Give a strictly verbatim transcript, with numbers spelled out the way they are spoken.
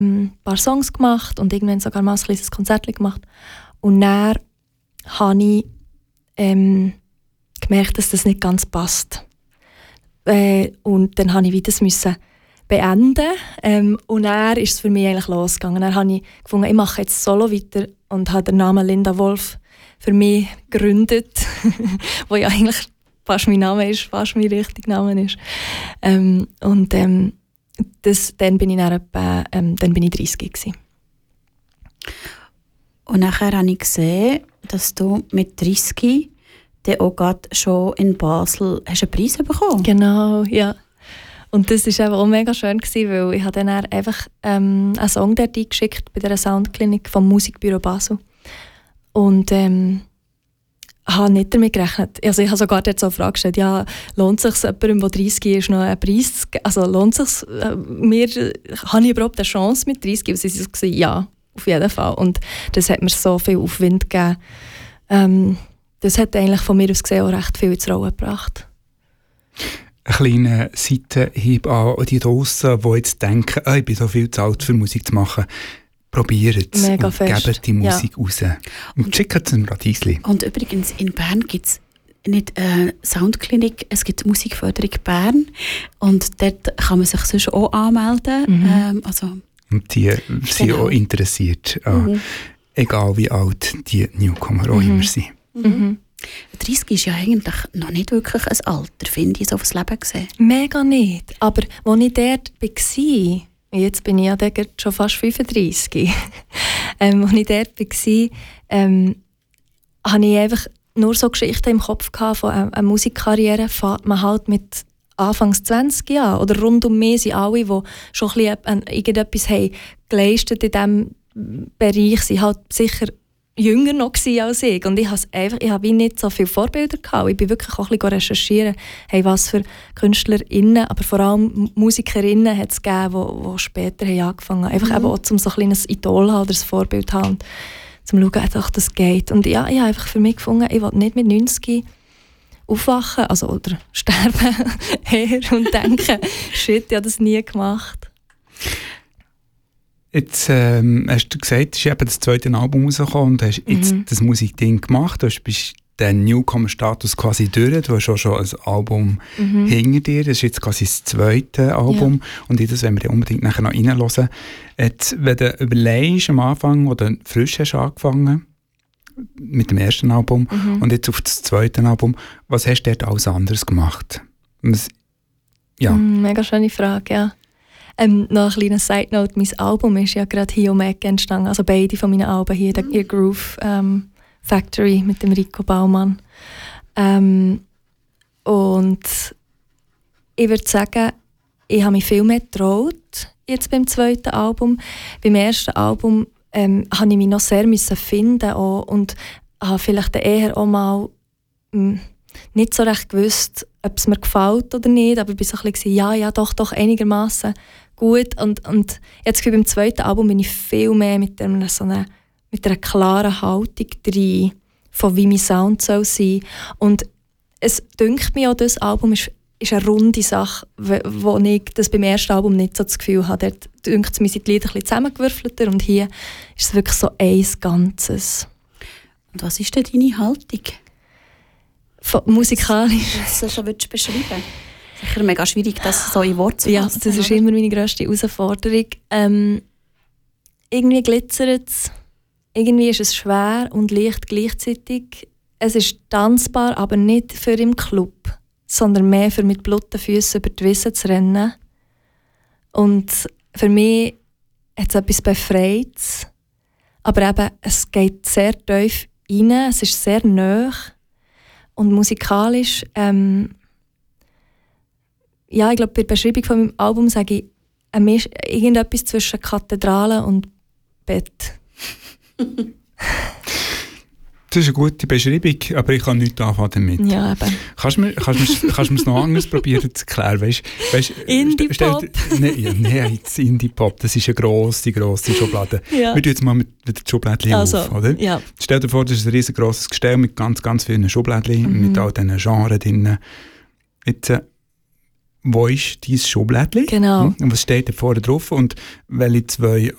ein paar Songs gemacht und irgendwann sogar mal ein kleines Konzert gemacht. Und dann habe ich ähm, gemerkt, dass das nicht ganz passt. Äh, und dann musste ich wieder das müssen beenden. Ähm, und dann ist es für mich eigentlich losgegangen. Dann habe ich gefunden, ich mache jetzt solo weiter und habe den Namen Linda Wolf für mich gegründet, wo ja eigentlich fast mein Name ist, fast mein richtiger Name ist. Ähm, und ähm, das, dann bin ich dann etwa, ähm, dann bin ich dreißig gewesen. Und nachher habe ich gesehen, dass du mit dreißig dann auch gerade schon in Basel hast einen Preis bekommen. Genau, ja. Und das war auch mega schön, weil ich habe dann einfach ähm, einen Song dort eingeschickt bei der Soundklinik vom Musikbüro Basel. Und ähm, habe nicht damit gerechnet. Also ich habe sogar dort so eine Frage gestellt, ja, lohnt es sich jemandem, der dreißig ist, noch einen Preis zu geben? Also lohnt es sich äh, mir, habe ich überhaupt eine Chance mit dreißig? Und sie haben gesagt, ja, auf jeden Fall. Und das hat mir so viel Aufwind gegeben. Ähm, das hat eigentlich von mir aus gesehen auch recht viel ins Rollen gebracht. Ein kleiner Seitenhieb an die draussen, die jetzt denken, oh, ich bin so viel zu alt für Musik zu machen. Probiert es und gebt die Musik ja. raus. Und, und schickt es ein Radieschen. Und übrigens, in Bern gibt es nicht eine Soundklinik, es gibt Musikförderung Bern. Und dort kann man sich sonst auch anmelden. Mhm. Ähm, also, und die sind genau. auch interessiert. Mhm. Egal wie alt die Newcomer auch mhm. immer sind. Mhm. dreißig ist ja eigentlich noch nicht wirklich ein Alter, finde ich, so aufs Leben gesehen. Mega nicht. Aber als ich dort war, jetzt bin ich ja schon fast fünfunddreissig, ähm, als ich dort war, ähm, hatte ich einfach nur so Geschichten im Kopf gehabt von einer, einer Musikkarriere, fährt man halt mit Anfangs zwanzig Jahren oder rund um mich sind alle, die schon ein bisschen irgendetwas haben geleistet in diesem Bereich, sind halt sicher jünger noch als ich. Und ich habe einfach, ich habe nicht so viele Vorbilder gehabt. Ich bin wirklich auch ein bisschen recherchieren, hey, was für KünstlerInnen, aber vor allem MusikerInnen hat es gegeben, die, die später haben angefangen haben. Einfach mhm. eben auch, um so ein kleines Idol zu haben oder ein Vorbild zu haben, zum schauen, dass das geht. Und ja, ich habe einfach für mich gefunden, ich will nicht mit neunzig aufwachen, also oder sterben eher und denken, shit, ich habe das nie gemacht. Jetzt ähm, hast du gesagt, es ist eben das zweite Album rausgekommen und hast mhm. jetzt das Musikding gemacht. Du bist den Newcomer-Status quasi durch. Du hast auch schon ein Album mhm. hinter dir. Das ist jetzt quasi das zweite Album. Ja. Und in das wollen wir unbedingt nachher noch reinhören. Jetzt, wenn du überlegst, am Anfang, wo du frisch hast angefangen mit dem ersten Album mhm. und jetzt auf das zweite Album, was hast du dort alles anderes gemacht? Was, ja. Mm, mega schöne Frage, ja. Ähm, noch ein kleiner Side-Note, mein Album ist ja gerade hier um die Ecke entstanden, also beide von meinen Alben hier, mhm. der Groove ähm, Factory mit dem Rico Baumann. Ähm, und ich würde sagen, ich habe mich viel mehr getraut jetzt beim zweiten Album. Beim ersten Album ähm, habe ich mich noch sehr müssen finden auch, und habe vielleicht eher auch mal mh, nicht so recht gewusst, ob es mir gefällt oder nicht, aber ich war so ein bisschen, ja, ja, doch, doch, einigermaßen gut. Und, und jetzt beim zweiten Album bin ich viel mehr mit einer, so einer, mit einer klaren Haltung drin, von wie mein Sound soll sein. Und es dünkt mir auch, das Album ist, ist eine runde Sache, wo ich das beim ersten Album nicht so das Gefühl hatte. Dort dünkt es mir, sind die Lieder ein bisschen zusammengewürfelter und hier ist es wirklich so eins Ganzes. Und was ist denn deine Haltung? Von, musikalisch. Was du schon beschreiben willst. Sicher mega schwierig, das so in Worte zu fassen. Ja, das ist immer meine grösste Herausforderung. Ähm, irgendwie glitzert es, irgendwie ist es schwer und leicht gleichzeitig. Es ist tanzbar, aber nicht für im Club, sondern mehr für mit blutigen Füßen über die Wiese zu rennen. Und für mich hat es etwas Befreites, aber eben, es geht sehr tief rein, es ist sehr nahe. Und musikalisch, ähm, ja, ich glaube, bei der Beschreibung von meinem Album sage ich äh, irgendetwas zwischen Kathedrale und Bett. Das ist eine gute Beschreibung, aber ich kann nichts anfangen damit. Ja, eben. Kannst du mir es noch anders probieren zu erklären? Weißt, weißt, Indie-Pop? Nein, ja, nein, Indie-Pop, das ist eine grosse, grosse Schublade. Ja. Wir tun jetzt mal mit, mit der Schublade also, auf, oder? Ja. Stell dir vor, das ist ein riesengroßes Gestell mit ganz, ganz vielen Schublädchen, mhm. mit all diesen Genres drin. Jetzt, äh, wo ist dein Schublädchen? Genau. Und was steht da vorne drauf? Und welche zwei